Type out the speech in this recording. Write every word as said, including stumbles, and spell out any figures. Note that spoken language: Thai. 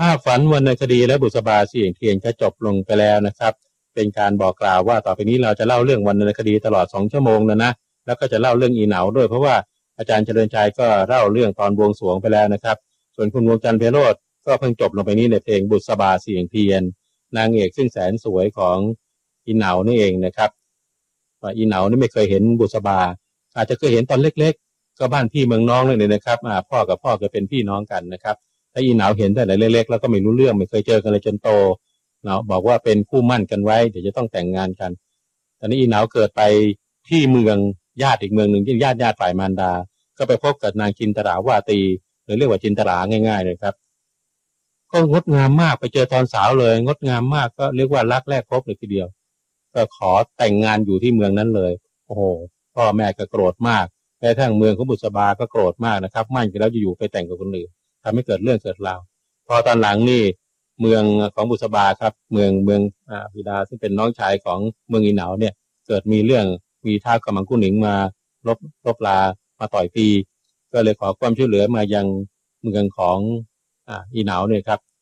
ภาพฝันวรรณคดีและบุษบาเสียงเทียนก็จบลงไปแล้วนะครับเป็นการบอกกล่าวว่าต่อไปนี้เราจะเล่าเรื่องวรรณคดีตลอดสองชั่วโมงนะนะแล้วก็จะเล่าเรื่องอีเหนาด้วยเพราะว่าอาจารย์เจริญชัยก็เล่าเรื่องตอนบวงสรวงไปแล้วนะครับส่วนคุณดวงจันทร์ไพโรจน์ก็เพิ่งจบลงไปนี้ในเพลงบุษบาเสียงเทียนนางเอกซึ่งแสนสวยของอีเหนานี่เองนะครับว่าอีเหนานี่ไม่เคยเห็นบุษบาอาจจะเคยเห็นตอนเล็กๆก็บ้านพี่เมืองน้องเลยนะครับอ่าพ่อกับพ่อก็เป็นพี่น้องกันนะครับถ้าอีเหนาเห็นแต่เล็กๆแล้วก็ไม่รู้เรื่องไม่เคยเจอกันเลยจนโตเนาะบอกว่าเป็นคู่มั่นกันไว้เดี๋ยวจะต้องแต่งงานกันตอนนี้อีเหนาเกิดไปที่เมืองญาติอีกเมืองหนึ่งที่ญาติญาติฝ่ายมารดาก็ไปพบกับนางจินตราวาตีหรือเรียกว่าจินตราง่ายๆเลยครับก็งดงามมากไปเจอตอนสาวเลยงดงามมากก็เรียกว่ารักแรกพบเลยทีเดียวก็ขอแต่งงานอยู่ที่เมืองนั้นเลยโอ้โหพ่อแม่ก็โกรธมากแม้ทั้งเมืองของบุษบาก็โกรธมากนะครับมั่นกันแล้วจะอยู่ไปแต่งกับคนอื่นทำให้เกิดเรื่องเกิดราวพอตอนหลังนี่เมืองของบุษบาครับเมืองเมืองอ่าบิดาซึ่งเป็นน้องชายของเมืองอีเหนาเนี่ยเกิดมีเรื่องมีท้าวกำมังกุหนิงมาลบลบลามาต่อยตีก็เลยขอความช่วยเหลือมายังเมืองของอ่าอีเหนาเนี่ยครับ